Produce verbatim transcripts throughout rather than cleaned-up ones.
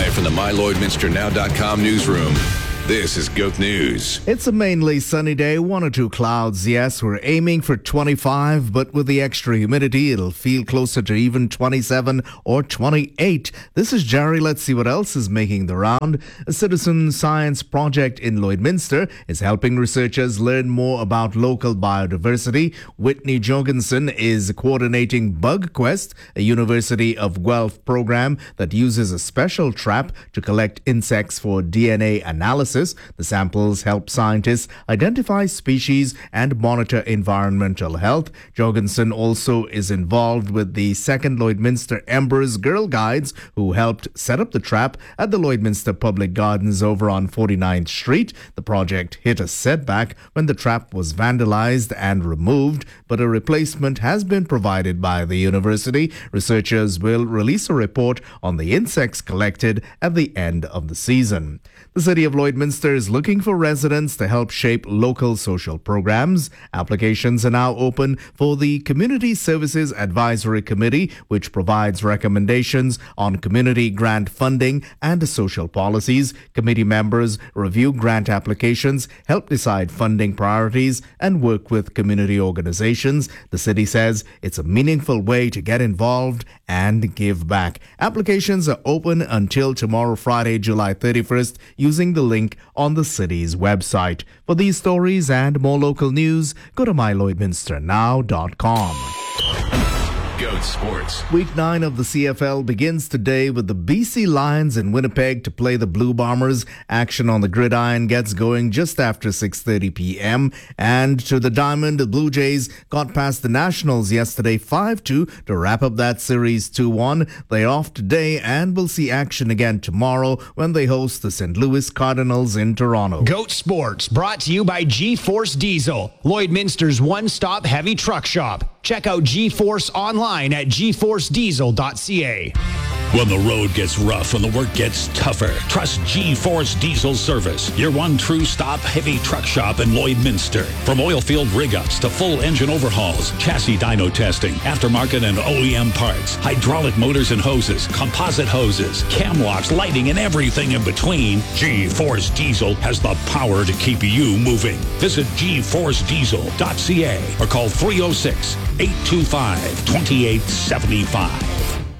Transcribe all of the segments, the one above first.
Live from the my lloydminster now dot com newsroom, this is Goat News. It's a mainly sunny day, one or two clouds. Yes, we're aiming for twenty-five, but with the extra humidity, it'll feel closer to even twenty-seven or twenty-eight. This is Jerry. Let's see what else is making the round. A citizen science project in Lloydminster is helping researchers learn more about local biodiversity. Whitney Jorgensen is coordinating BugQuest, a University of Guelph program that uses a special trap to collect insects for D N A analysis. The samples help scientists identify species and monitor environmental health. Jorgensen also is involved with the second Lloydminster Embers Girl Guides, who helped set up the trap at the Lloydminster Public Gardens over on forty-ninth Street. The project hit a setback when the trap was vandalized and removed, but a replacement has been provided by the university. Researchers will release a report on the insects collected at the end of the season. The city of Lloydminster is looking for residents to help shape local social programs. Applications are now open for the Community Services Advisory Committee, which provides recommendations on community grant funding and social policies. Committee members review grant applications, help decide funding priorities, and work with community organizations. The city says it's a meaningful way to get involved and give back. Applications are open until tomorrow, Friday, July thirty-first, using the link on the city's website. For these stories and more local news, go to my lloydminster now dot com. Goat Sports. Week nine of the C F L begins today with the B C Lions in Winnipeg to play the Blue Bombers. Action on the gridiron gets going just after six thirty p.m. And to the Diamond, the Blue Jays got past the Nationals yesterday five two to wrap up that series two one. They're off today and will see action again tomorrow when they host the Saint Louis Cardinals in Toronto. Goat Sports, brought to you by G-Force Diesel, Lloydminster's one-stop heavy truck shop. Check out G-Force online at g force diesel dot c a. When the road gets rough and the work gets tougher, trust G-Force Diesel Service, your one true stop heavy truck shop in Lloydminster. From oil field rig-ups to full engine overhauls, chassis dyno testing, aftermarket and O E M parts, hydraulic motors and hoses, composite hoses, cam locks, lighting, and everything in between, G-Force Diesel has the power to keep you moving. Visit g force diesel dot c a or call three oh six, eight two five, two eight seven five.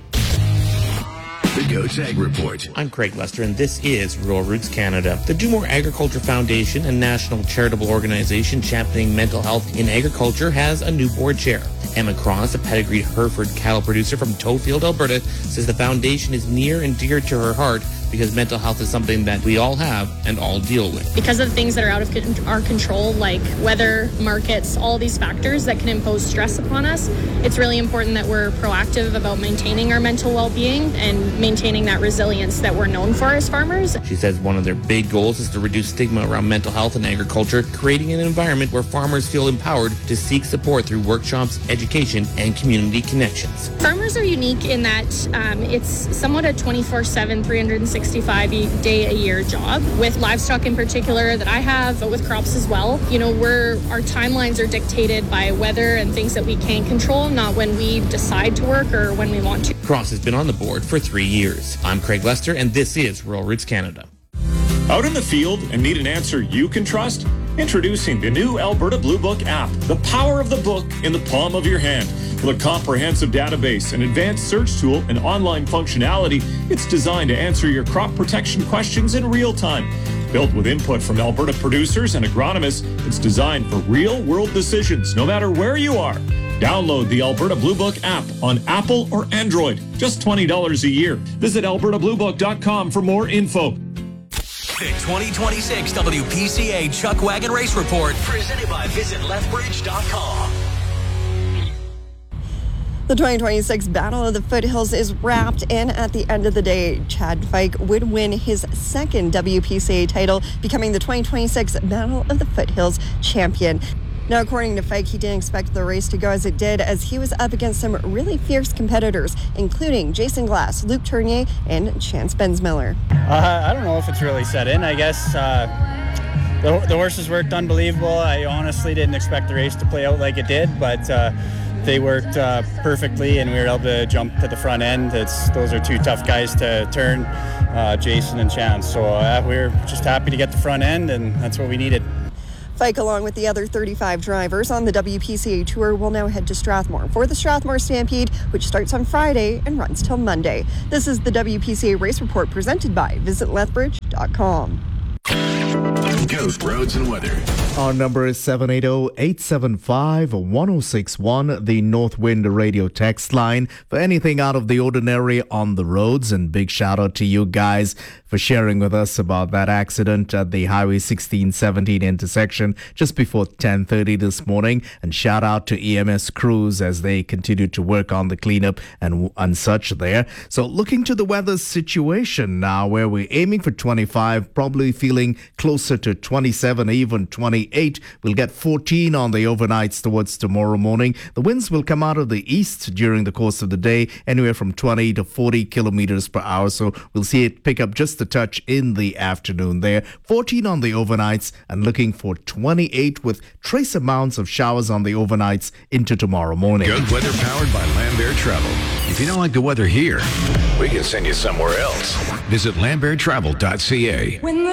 The Goat Ag Report. I'm Craig Lester, and this is Rural Roots Canada. The Do More Agriculture Foundation, a national charitable organization championing mental health in agriculture, has a new board chair. Emma Cross, a pedigreed Hereford cattle producer from Toefield, Alberta, says the foundation is near and dear to her heart because mental health is something that we all have and all deal with. Because of things that are out of con- our control, like weather, markets, all these factors that can impose stress upon us, it's really important that we're proactive about maintaining our mental well-being and maintaining that resilience that we're known for as farmers. She says one of their big goals is to reduce stigma around mental health in agriculture, creating an environment where farmers feel empowered to seek support through workshops, education, and community connections. Farmers are unique in that um, it's somewhat a twenty-four seven, three hundred sixty-five day a year job. With livestock in particular that I have, but with crops as well, you know, we're our timelines are dictated by weather and things that we can control, not when we decide to work or when we want to. Cross has been on the board for three years. I'm Craig Lester, and this is Rural Roots Canada. Out in the field and need an answer you can trust? Introducing the new Alberta Blue Book app, the power of the book in the palm of your hand. With a comprehensive database, an advanced search tool, and online functionality, it's designed to answer your crop protection questions in real time. Built with input from Alberta producers and agronomists, it's designed for real-world decisions, no matter where you are. Download the Alberta Blue Book app on Apple or Android. Just twenty dollars a year. Visit alberta blue book dot com for more info. The twenty twenty-six W P C A Chuck Wagon Race Report, presented by visit lethbridge dot com. The twenty twenty-six Battle of the Foothills is wrapped, and at the end of the day, Chad Fike would win his second W P C A title, becoming the twenty twenty-six Battle of the Foothills champion. Now, according to Fike, he didn't expect the race to go as it did, as he was up against some really fierce competitors, including Jason Glass, Luke Tournier, and Chance Bensmiller. Uh, I don't know if it's really set in, I guess. Uh, the, the horses worked unbelievable. I honestly didn't expect the race to play out like it did, but uh, they worked uh, perfectly, and we were able to jump to the front end. It's those are two tough guys to turn, uh, Jason and Chance. So uh, we we're just happy to get the front end, and that's what we needed. Fike, along with the other thirty-five drivers on the W P C A Tour, will now head to Strathmore for the Strathmore Stampede, which starts on Friday and runs till Monday. This is the W P C A Race Report presented by visit lethbridge dot com. Goat Roads and Weather. Our number is seven eight zero, eight seven five, one zero six one, the Northwind Radio text line for anything out of the ordinary on the roads. And big shout out to you guys for sharing with us about that accident at the Highway sixteen seventeen intersection just before ten thirty this morning. And shout out to E M S crews as they continue to work on the cleanup and, and such there. So looking to the weather situation now, where we're aiming for twenty-five, probably feeling closer to twenty-seven, even twenty-eight. We'll get fourteen on the overnights towards tomorrow morning. The winds will come out of the east during the course of the day, anywhere from twenty to forty kilometers per hour. So we'll see it pick up just a touch in the afternoon there. fourteen on the overnights, and looking for twenty-eight with trace amounts of showers on the overnights into tomorrow morning. Good weather powered by Land Air Travel. If you don't like the weather here, we can send you somewhere else. Visit land air travel dot c a.